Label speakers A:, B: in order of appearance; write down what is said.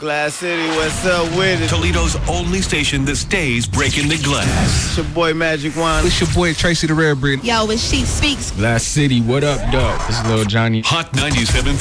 A: Glass City, what's up with it?
B: Toledo's only station that stays breaking the glass.
A: It's your boy Magic Wand.
C: It's your boy Tracy the Rare Breed.
D: Yo, it's She Speaks.
E: Glass City, what up, dog? This is Lil Johnny.
B: Hot 97.3.